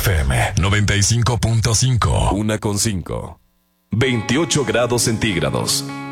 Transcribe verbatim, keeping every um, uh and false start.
F M noventa y cinco punto cinco. Una con cinco. veintiocho grados centígrados.